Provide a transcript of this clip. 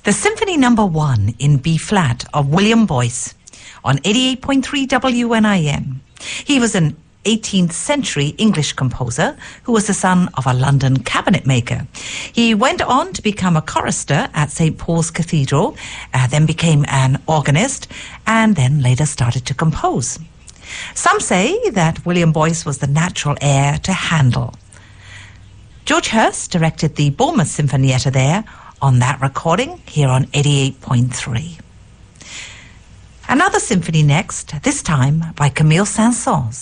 The Symphony No. 1 in B-flat of William Boyce on 88.3 WNIN. He was an 18th century English composer who was the son of a London cabinet maker. He went on to become a chorister at St. Paul's Cathedral, then became an organist, and then later started to compose. Some say that William Boyce was the natural heir to Handel. George Hurst directed the Bournemouth Sinfonietta there on that recording here on 88.3. Another symphony next, this time by Camille Saint-Saëns.